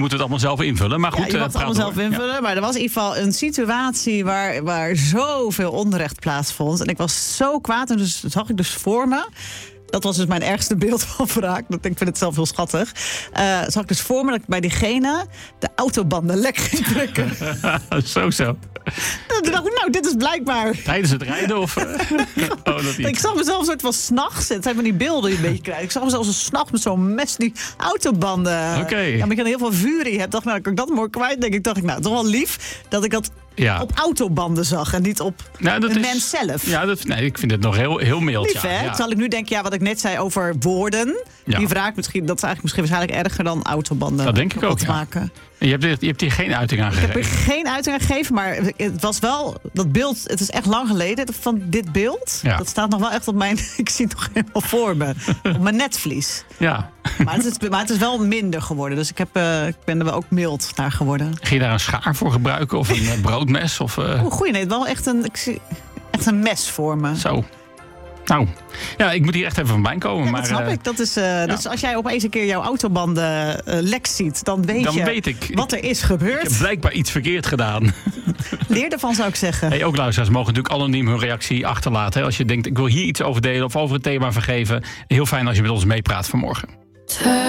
Moet het allemaal zelf invullen. Maar goed, je mag het allemaal zelf invullen. Ja. Maar er was in ieder geval een situatie waar zoveel onrecht plaatsvond. En ik was zo kwaad. En dus zag ik dus voor me. Dat was dus mijn ergste beeld van wraak. Ik vind het zelf heel schattig. Zag ik dus voor me dat ik bij diegene de autobanden lek ging trekken. Zo. Toen dacht ik, dit is blijkbaar... Tijdens het rijden of... Ik zag mezelf een soort van 's nachts. Het zijn van die beelden die je een beetje krijgt. Ik zag mezelf zo 's nachts met zo'n mes die autobanden... Okay. Ja, maar ik had heel veel vurie heb. Dacht, kan ik dat mooi kwijt? Denk ik, toch wel lief dat ik dat op autobanden zag en niet op de mens zelf. Ja, ik vind het nog heel mild. Lief, hè? Terwijl ik nu denk, wat ik net zei over woorden... Die wraak misschien, dat is eigenlijk waarschijnlijk erger dan autobanden. Dat denk ik ook, maken. Je hebt hier geen uiting aan gegeven? Ik heb er geen uiting aan gegeven, maar het was wel... Dat beeld, het is echt lang geleden van dit beeld. Ja. Dat staat nog wel echt op mijn... Ik zie het nog helemaal voor me. Op mijn netvlies. Ja. Maar het is wel minder geworden. Dus ik ben er wel ook mild naar geworden. Ging je daar een schaar voor gebruiken? Of een broodmes? Of, goeie, nee. Wel echt een mes voor me. Zo. Nou, ik moet hier echt even van bij komen. Ja, maar, dat snap ik. Dat is, Dus als jij opeens een keer jouw autobanden lek ziet... dan weet je wat er is gebeurd. Ik heb blijkbaar iets verkeerd gedaan. Leer ervan, zou ik zeggen. Ook luisteraars mogen natuurlijk anoniem hun reactie achterlaten. Hè. Als je denkt, ik wil hier iets over delen of over het thema vergeven. Heel fijn als je met ons meepraat vanmorgen.